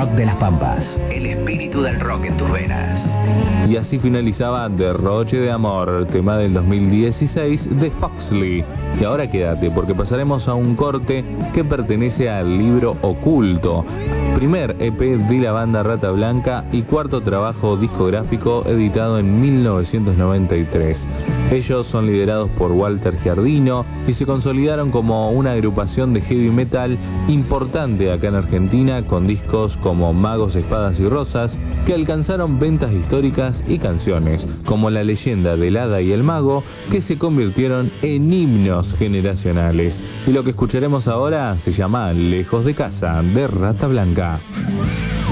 Rock de las Pampas. El espíritu del rock en tus venas. Y así finalizaba Derroche de Amor, tema del 2016 de Foxley. Y ahora quédate, porque pasaremos a un corte que pertenece al libro Oculto, primer EP de la banda Rata Blanca y cuarto trabajo discográfico editado en 1993. Ellos son liderados por Walter Giardino y se consolidaron como una agrupación de heavy metal importante acá en Argentina, con discos como Magos, Espadas y Rosas, que alcanzaron ventas históricas, y canciones como La leyenda del hada y el mago, que se convirtieron en himnos generacionales. Y lo que escucharemos ahora se llama Lejos de casa, de Rata Blanca.